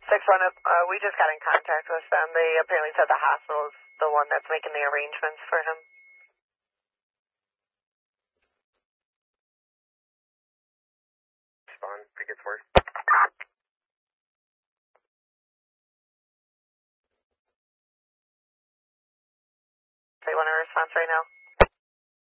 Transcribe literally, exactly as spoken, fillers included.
six one, uh, we just got in contact with them. They apparently said the hospital's the one that's making the arrangements for him. Respond, Pickets word. So you want a response right now?